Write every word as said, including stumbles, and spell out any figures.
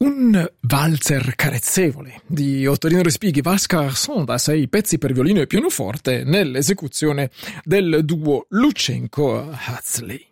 Un valzer carezzevole di Ottorino Respighi, Vasca Arson da sei pezzi per violino e pianoforte nell'esecuzione del duo Lucenko-Huxley.